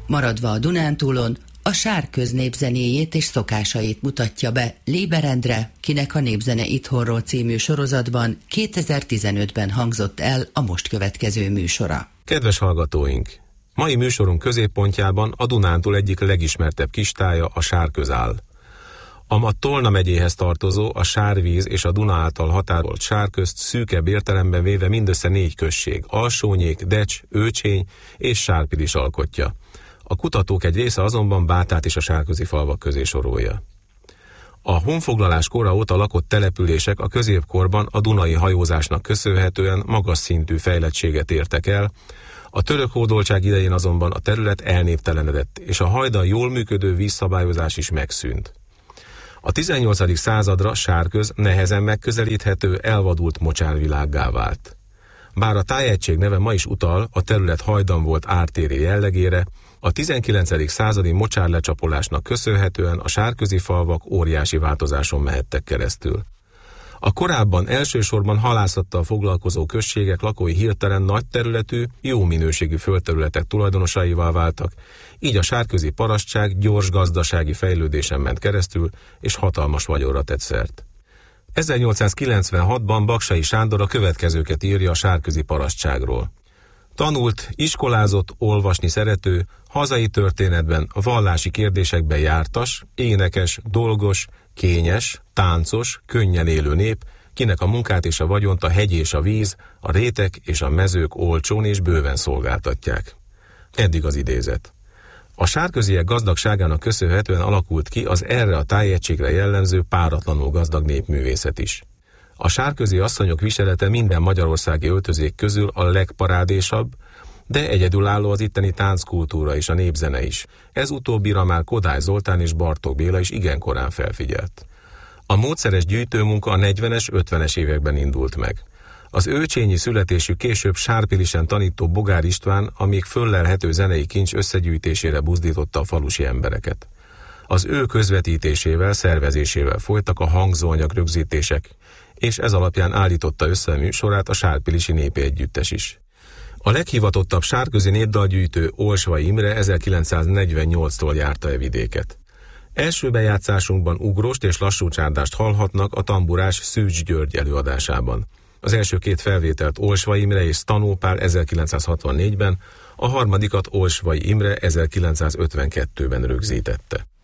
Maradva a Dunántúlon, a Sárköz népzenéjét és szokásait mutatja be Léber Endre, kinek a Népzene Itthonról című sorozatban 2015-ben hangzott el a most következő műsora. Kedves hallgatóink! Mai műsorunk középpontjában a Dunántúl egyik legismertebb kistája, a Sárköz áll. A ma Tolna megyéhez tartozó, a Sárvíz és a Duna által határolt Sárközt szűkebb értelemben véve mindössze 4 község, Alsónyék, Decs, Őcsény és Sárpilis alkotja. A kutatók egy része azonban Bátát is a sárközi falvak közé sorolja. A honfoglalás kora óta lakott települések a középkorban a dunai hajózásnak köszönhetően magas szintű fejlettséget értek el, a török hódoltság idején azonban a terület elnéptelenedett, és a hajdan jól működő vízszabályozás is megszűnt. A 18. századra Sárköz nehezen megközelíthető, elvadult mocsárvilággá vált. Bár a tájegység neve ma is utal a terület hajdan volt ártéri jellegére, a 19. századi mocsárlecsapolásnak köszönhetően a sárközi falvak óriási változáson mehettek keresztül. A korábban elsősorban halászattal foglalkozó községek lakói hirtelen nagy területű, jó minőségű földterületek tulajdonosaival váltak, így a sárközi parasztság gyors gazdasági fejlődésen ment keresztül, és hatalmas vagyonra tett szert. 1896-ban Baksay Sándor a következőket írja a sárközi parasztságról. Tanult, iskolázott, olvasni szerető, hazai történetben, vallási kérdésekben jártas, énekes, dolgos, kényes, táncos, könnyen élő nép, kinek a munkát és a vagyont a hegy és a víz, a rétek és a mezők olcsón és bőven szolgáltatják. Eddig az idézet. A sárköziek gazdagságának köszönhetően alakult ki az erre a tájegységre jellemző páratlanul gazdag népművészet is. A sárközi asszonyok viselete minden magyarországi öltözék közül a legparádésabb, de egyedülálló az itteni tánckultúra és a népzene is. Ez utóbbira már Kodály Zoltán és Bartók Béla is igen korán felfigyelt. A módszeres gyűjtőmunka a 40-es, 50-es években indult meg. Az őcsényi születésű, később Sárpilisen tanító Bogár István a még föllelhető zenei kincs összegyűjtésére buzdította a falusi embereket. Az ő közvetítésével, szervezésével folytak a hangzóanyag rögzítések, és ez alapján állította össze a műsorát a Sárpilisi Népi Együttes is. A leghivatottabb sárközi népdalgyűjtő Olsvay Imre 1948-tól járta e vidéket. Első bejátszásunkban ugrost és lassú csárdást hallhatnak a tamburás Szűcs György előadásában. Az első 2 felvételt Olsvay Imre és Stanó Pál 1964-ben, a harmadikat Olsvay Imre 1952-ben rögzítette.